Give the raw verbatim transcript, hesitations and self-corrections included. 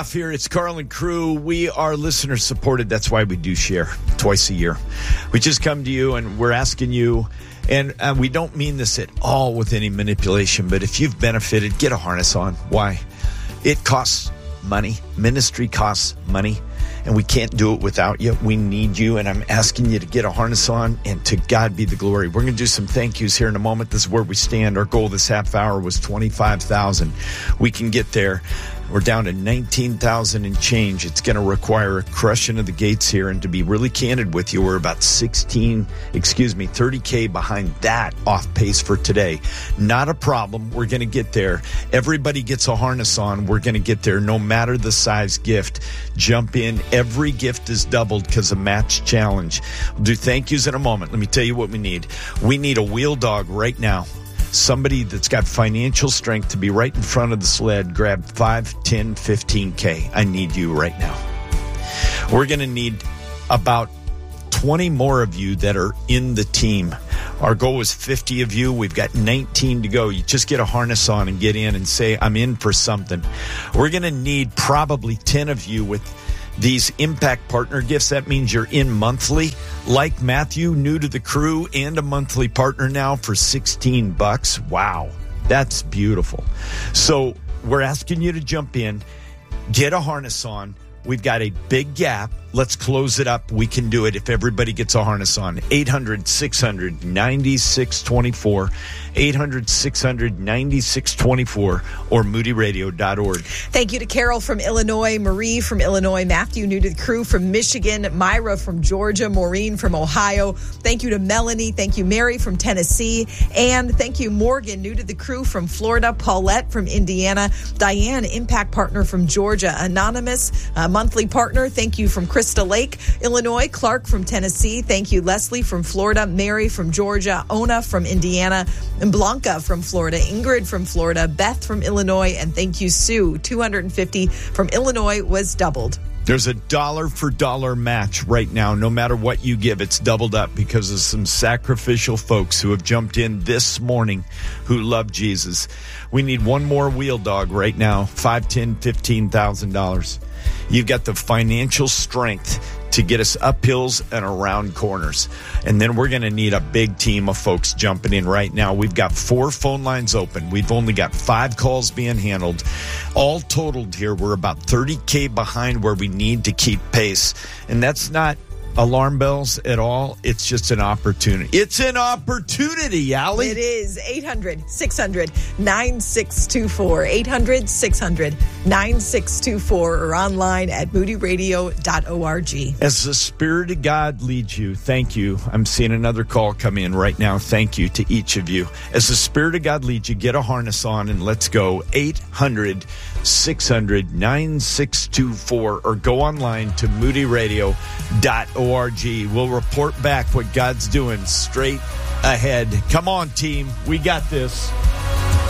Here, it's Carl and crew. We are listener supported. That's why we do share twice a year. We just come to you and we're asking you, and uh, we don't mean this at all with any manipulation, but if you've benefited, get a harness on. Why? It costs money. Ministry costs money, and we can't do it without you. We need you, and I'm asking you to get a harness on, and to God be the glory. We're going to do some thank yous here in a moment. This is where we stand. Our goal this half hour was twenty-five thousand. We can get there. We're down to nineteen thousand and change. It's going to require a crushing of the gates here. And to be really candid with you, we're about sixteen, excuse me, thirty K behind that off pace for today. Not a problem. We're going to get there. Everybody gets a harness on. We're going to get there no matter the size gift. Jump in. Every gift is doubled because of match challenge. We'll do thank yous in a moment. Let me tell you what we need. We need a wheel dog right now. Somebody that's got financial strength to be right in front of the sled. Grab five, ten, fifteen K. I need you right now. We're going to need about twenty more of you that are in the team. Our goal is fifty of you. We've got nineteen to go. You just get a harness on and get in and say, I'm in for something. We're going to need probably ten of you with these impact partner gifts. That means you're in monthly, like Matthew, new to the crew, and a monthly partner now for sixteen bucks. Wow, that's beautiful. So we're asking you to jump in, get a harness on. We've got a big gap. Let's close it up. We can do it if everybody gets a harness on. eight hundred, six hundred, ninety-six twenty-four. eight hundred, six hundred, ninety-six twenty-four or moody radio dot org. Thank you to Carol from Illinois, Marie from Illinois, Matthew, new to the crew, from Michigan, Myra from Georgia, Maureen from Ohio. Thank you to Melanie. Thank you, Mary from Tennessee. And thank you, Morgan, new to the crew, from Florida, Paulette from Indiana, Diane, impact partner from Georgia, Anonymous, uh, monthly partner. Thank you from Crystal Lake, Illinois, Clark from Tennessee. Thank you, Leslie from Florida, Mary from Georgia, Ona from Indiana, and Blanca from Florida, Ingrid from Florida, Beth from Illinois, and thank you, Sue. two hundred fifty from Illinois was doubled. There's a dollar for dollar match right now. No matter what you give, it's doubled up because of some sacrificial folks who have jumped in this morning who love Jesus. We need one more wheel dog right now, five, ten, fifteen thousand dollars. You've got the financial strength to get us up hills and around corners. And then we're going to need a big team of folks jumping in right now. We've got four phone lines open. We've only got five calls being handled. All totaled here, we're about thirty K behind where we need to keep pace. And that's not alarm bells at all. It's just an opportunity. It's an opportunity, Allie. It is. eight hundred, six hundred, nine six two four. eight hundred, six hundred, nine six two four or online at moody radio dot org. As the Spirit of God leads you, thank you. I'm seeing another call come in right now. Thank you to each of you. As the Spirit of God leads you, get a harness on and let's go. eight hundred, six hundred, nine six two four or go online to moody radio dot org. O R G. We'll report back what God's doing straight ahead. Come on, team. We got this.